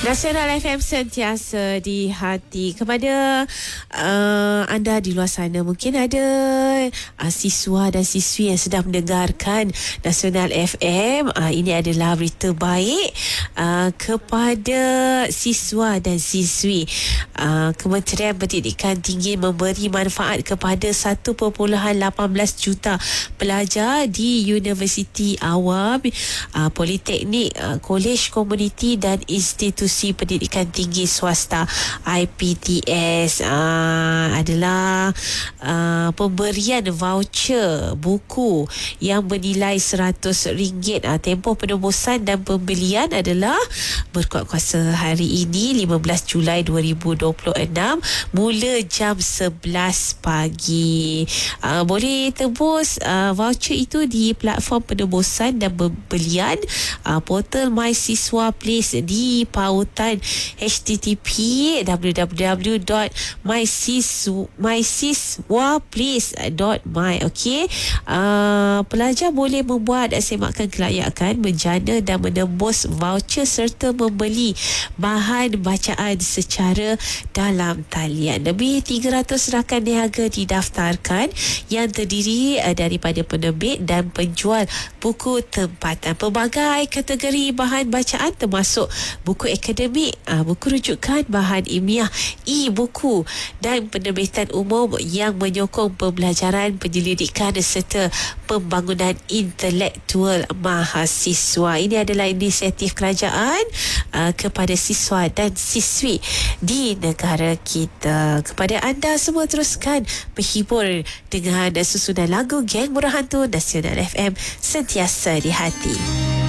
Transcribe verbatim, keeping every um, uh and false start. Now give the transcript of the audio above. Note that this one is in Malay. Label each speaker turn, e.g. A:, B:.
A: Nasional F M sentiasa di hati. Kepada uh, anda di luar sana, mungkin ada uh, siswa dan siswi yang sedang mendengarkan Nasional F M. Uh, ini adalah berita baik uh, kepada siswa dan siswi. Uh, Kementerian Pendidikan Tinggi memberi manfaat kepada satu perpuluhan lapan belas juta pelajar di universiti awam, uh, politeknik, uh, kolej komuniti dan institusi pendidikan tinggi swasta I P T S. uh, adalah uh, pemberian voucher buku yang bernilai seratus ringgit. Uh, tempoh penebusan dan pembelian adalah berkuat kuasa hari ini lima belas Julai dua ribu dua puluh enam mula jam sebelas pagi. Uh, boleh tebus uh, voucher itu di platform penebusan dan pembelian uh, portal My Siswa Place di pautan h t t p w w w dot my siswa place dot my. Okey, uh, pelajar boleh membuat semakan kelayakan, menjana dan menembus voucher serta membeli bahan bacaan secara dalam talian. Lebih tiga ratus rakan niaga didaftarkan yang terdiri uh, daripada penerbit dan penjual buku tempatan. Pelbagai kategori bahan bacaan termasuk buku akademik, uh, buku rujukan, bahan ilmiah, e-buku dan penerbitan umum yang menyokong pembelajaran, penyelidikan serta pembangunan intelektual mahasiswa. Ini adalah inisiatif kerajaan uh, kepada siswa dan siswi di negara kita. Kepada anda semua, teruskan menghibur dengan susunan lagu Geng Murah Hantu. Nasional F M sentiasa di hati.